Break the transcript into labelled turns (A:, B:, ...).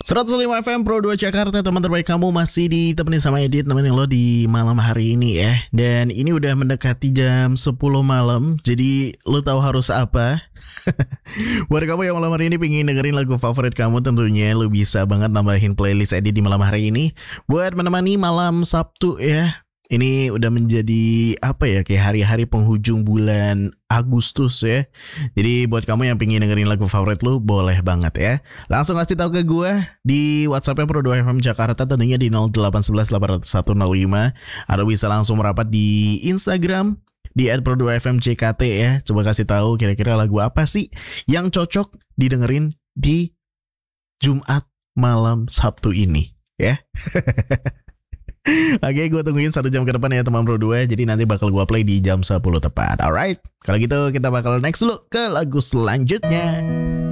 A: 105 FM Pro 2 Jakarta, teman terbaik kamu masih ditemenin sama Edit, nemenin lo di malam hari ini ya. Dan ini udah mendekati jam 10 malam, jadi lo tahu harus apa? Buat kamu yang malam hari ini pengen dengerin lagu favorit kamu, tentunya lo bisa banget nambahin playlist Edit di malam hari ini buat menemani malam Sabtu ya. Ini udah menjadi kayak hari-hari penghujung bulan Agustus ya. Jadi buat kamu yang pengen dengerin lagu favorit lu, boleh banget ya. Langsung kasih tahu ke gue di WhatsApp-nya Pro 2 FM Jakarta, tentunya di 0811 801 05. Atau bisa langsung merapat di Instagram di @pro2fmjkt ya. Coba kasih tahu kira-kira lagu apa sih yang cocok didengerin di Jumat malam Sabtu ini ya. Oke, gue tungguin 1 jam ke depan ya teman Pro 2. Jadi nanti bakal gue play di jam 10 tepat. Alright, kalau gitu kita bakal next dulu ke lagu selanjutnya.